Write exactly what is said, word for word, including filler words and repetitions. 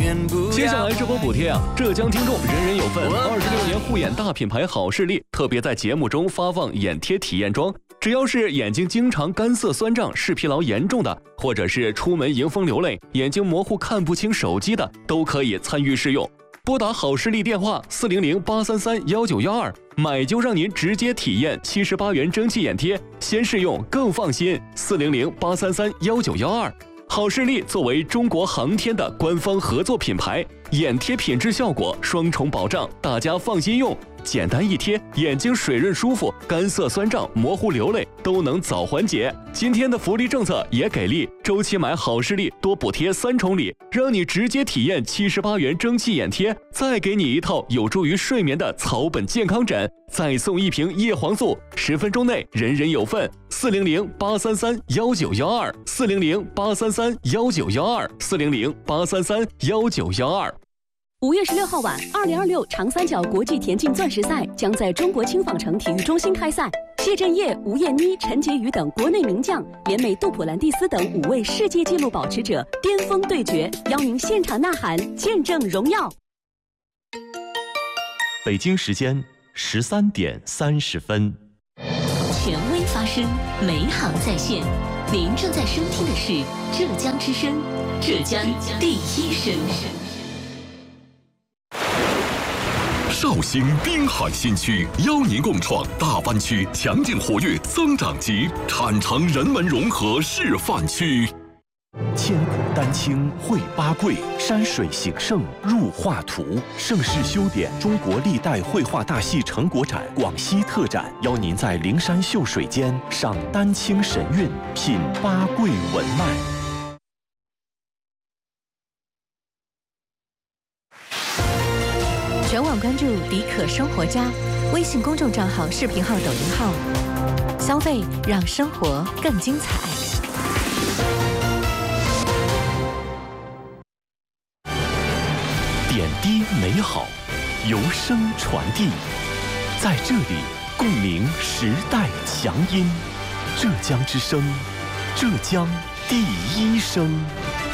接下来这波补贴啊，浙江听众人人有份。二十六年护眼大品牌好视力特别在节目中发放眼贴体验装，只要是眼睛经常干涩酸胀、视疲劳严重的，或者是出门迎风流泪、眼睛模糊看不清手机的，都可以参与试用。拨打好视力电话四零零八三三幺九幺二，买就让您直接体验七十八元蒸汽眼贴，先试用更放心。四零零八三三幺九幺二。好视力作为中国航天的官方合作品牌，眼贴品质效果双重保障，大家放心用。简单一贴，眼睛水润舒服，干涩酸胀、模糊流泪都能早缓解。今天的福利政策也给力，周期买好视力多补贴三重礼，让你直接体验七十八元蒸汽眼贴，再给你一套有助于睡眠的草本健康枕，再送一瓶叶黄素，十分钟内人人有份。四零零八三三幺九幺二，四零零八三三幺九幺二，四零零八三三幺九幺二。 五月十六号晚，二零二六长三角国际田径钻石赛将在中国轻纺城体育中心开赛。谢震业、吴艳妮、陈洁瑜等国内名将联袂杜普兰蒂斯等五位世界纪录保持者巅峰对决，邀您现场呐喊，见证荣耀。 北京时间十三点三十分。 权威发声，美好在线。您正在收听的是浙江之声，浙江第一声。 绍兴滨海新区邀您共创大湾区强劲活跃增长极产城人文融合示范区。 千古丹青绘八桂，山水形胜入画图。盛世修典中国历代绘画大戏成果展广西特展，邀您在灵山秀水间赏丹青神韵，品八桂文脉。 全网关注迪可生活家微信公众账号、视频号、抖音号，消费让生活更精彩。 点滴美好，由声传递，在这里共鸣时代强音。浙江之声，浙江第一声。